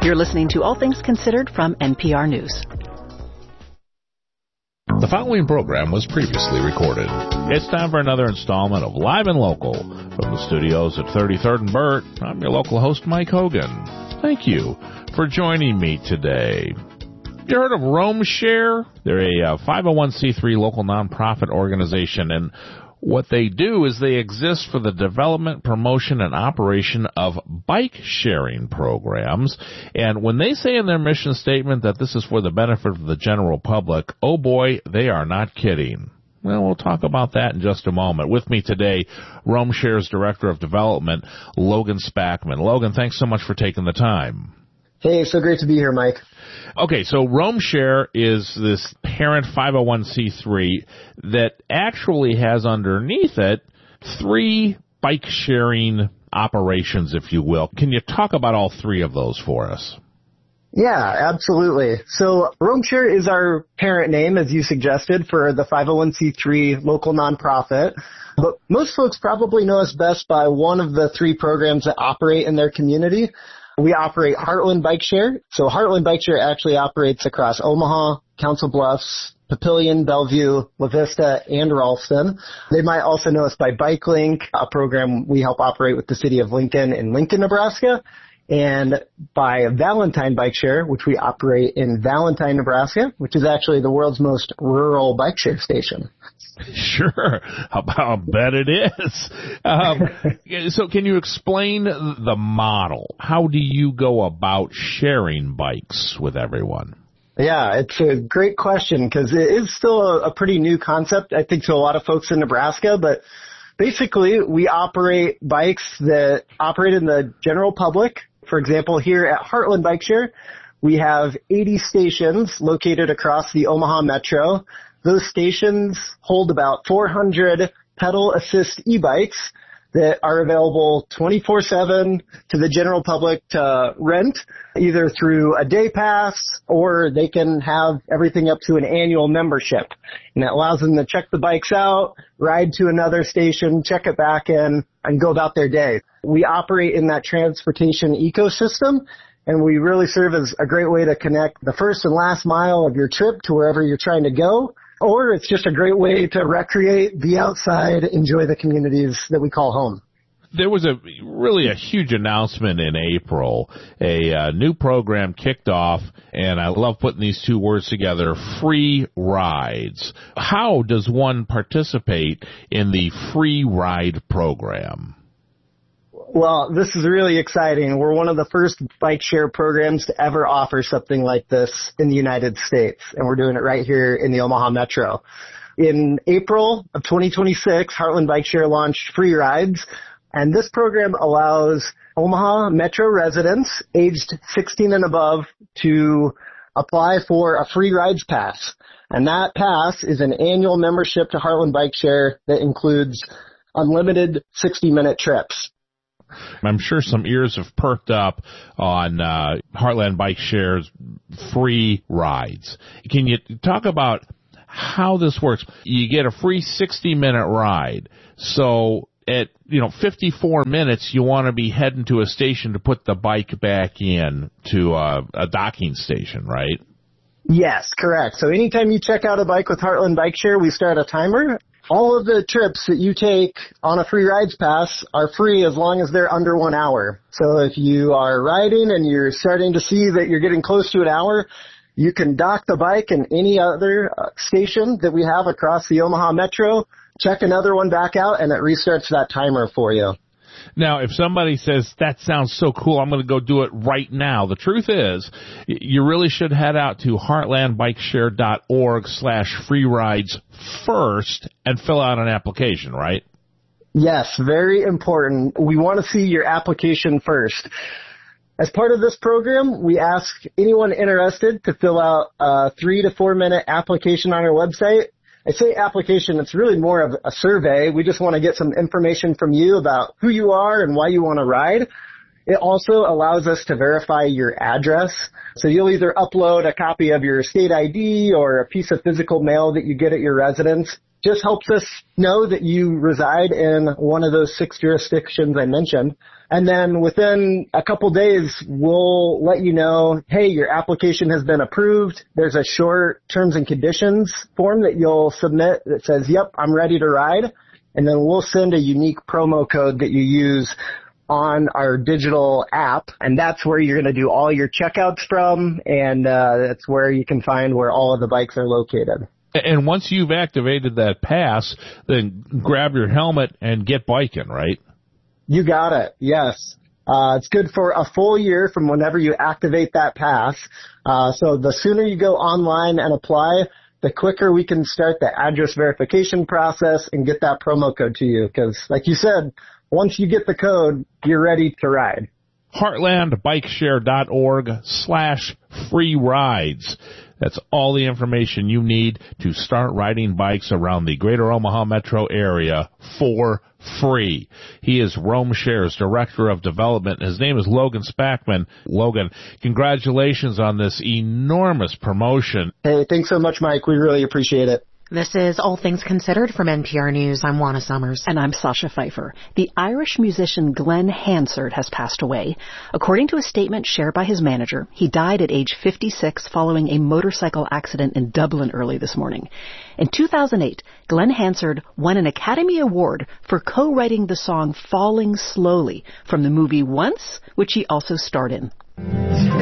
You're listening to All Things Considered from NPR News. The following program was previously recorded. It's time for another installment of Live and Local. From the studios at 33rd and Burt, I'm your local host, Mike Hogan. Thank you for joining me today. You heard of RoamShare? They're a 501c3 local nonprofit organization, and what they do is they exist for the development, promotion, and operation of bike-sharing programs. And when they say in their mission statement that this is for the benefit of the general public, oh boy, they are not kidding. Well, we'll talk about that in just a moment. With me today, RoamShare's Director of Development, Logan Spackman. Logan, thanks so much for taking the time. Hey, so great to be here, Mike. Okay, so RoamShare is this parent 501c3 that actually has underneath it 3 bike-sharing operations, if you will. Can you talk about all 3 of those for us? Yeah, absolutely. So RoamShare is our parent name, as you suggested, for the 501c3 local nonprofit. But most folks probably know us best by one of the 3 programs that operate in their community. We operate Heartland Bike Share. So Heartland Bike Share actually operates across Omaha, Council Bluffs, Papillion, Bellevue, La Vista, and Ralston. They might also know us by BikeLink, a program we help operate with the city of Lincoln in Lincoln, Nebraska, and by Valentine Bike Share, which we operate in Valentine, Nebraska, which is actually the world's most rural bike share station. Sure. I'll bet it is. So can you explain the model? How do you go about sharing bikes with everyone? Yeah, it's a great question because it is still a pretty new concept, I think, to a lot of folks in Nebraska. But basically, we operate bikes that operate in the general public. For example, here at Heartland Bike Share, we have 80 stations located across the Omaha Metro. Those stations hold about 400 pedal assist e-bikes that are available 24/7 to the general public to rent, either through a day pass or they can have everything up to an annual membership. And that allows them to check the bikes out, ride to another station, check it back in, and go about their day. We operate in that transportation ecosystem, and we really serve as a great way to connect the first and last mile of your trip to wherever you're trying to go. Or it's just a great way to recreate, be outside, enjoy the communities that we call home. There was a huge announcement in April. A new program kicked off, and I love putting these 2 words together, free rides. How does one participate in the free ride program? Well, this is really exciting. We're one of the first bike share programs to ever offer something like this in the United States, and we're doing it right here in the Omaha Metro. In April of 2026, Heartland Bike Share launched Free Rides, and this program allows Omaha Metro residents aged 16 and above to apply for a Free Rides Pass. And that pass is an annual membership to Heartland Bike Share that includes unlimited 60-minute trips. I'm sure some ears have perked up on Heartland Bike Share's free rides. Can you talk about how this works? You get a free 60-minute ride. So at 54 minutes, you want to be heading to a station to put the bike back in to a docking station, right? Yes, correct. So anytime you check out a bike with Heartland Bike Share, we start a timer. All of the trips that you take on a Free Rides Pass are free as long as they're under 1 hour. So if you are riding and you're starting to see that you're getting close to an hour, you can dock the bike in any other station that we have across the Omaha Metro, check another one back out, and it restarts that timer for you. Now, if somebody says, that sounds so cool, I'm going to go do it right now, the truth is, you really should head out to heartlandbikeshare.org/free rides first and fill out an application, right? Yes, very important. We want to see your application first. As part of this program, we ask anyone interested to fill out a 3 to 4 minute application on our website. I say application, it's really more of a survey. We just want to get some information from you about who you are and why you want to ride. It also allows us to verify your address. So you'll either upload a copy of your state ID or a piece of physical mail that you get at your residence just helps us know that you reside in one of those 6 jurisdictions I mentioned. And then within a couple days, we'll let you know, hey, your application has been approved. There's a short terms and conditions form that you'll submit that says, yep, I'm ready to ride. And then we'll send a unique promo code that you use on our digital app. And that's where you're going to do all your checkouts from. And that's where you can find where all of the bikes are located. And once you've activated that pass, then grab your helmet and get biking, right? You got it. Yes. It's good for a full year from whenever you activate that pass. So the sooner you go online and apply, the quicker we can start the address verification process and get that promo code to you. Because like you said, once you get the code, you're ready to ride. HeartlandBikeShare.org/free rides. That's all the information you need to start riding bikes around the greater Omaha metro area for free. He is Roam Share's Director of Development. His name is Logan Spackman. Logan, congratulations on this enormous promotion. Hey, thanks so much, Mike. We really appreciate it. This is All Things Considered from NPR News. I'm Juana Summers. And I'm Sasha Pfeiffer. The Irish musician Glenn Hansard has passed away. According to a statement shared by his manager, he died at age 56 following a motorcycle accident in Dublin early this morning. In 2008, Glenn Hansard won an Academy Award for co-writing the song Falling Slowly from the movie Once, which he also starred in.